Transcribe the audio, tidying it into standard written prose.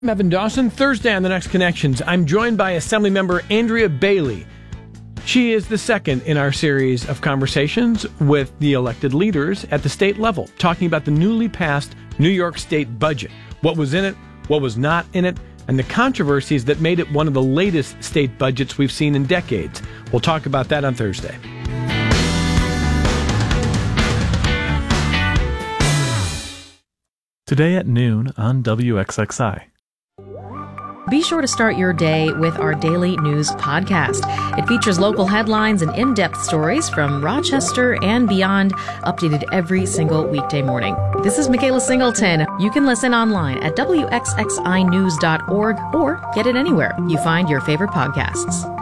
I'm Evan Dawson. Thursday on The Next Connections, I'm joined by Assemblymember Andrea Bailey. She is the second in our series of conversations with the elected leaders at the state level, talking about the newly passed New York State budget, what was in it, what was not in it, and the controversies that made it one of the latest state budgets we've seen in decades. We'll talk about that on Thursday. Today at noon on WXXI. Be sure to start your day with our daily news podcast. It features local headlines and in-depth stories from Rochester and beyond, updated every single weekday morning. This is Michaela Singleton. You can listen online at WXXInews.org or get it anywhere you find your favorite podcasts.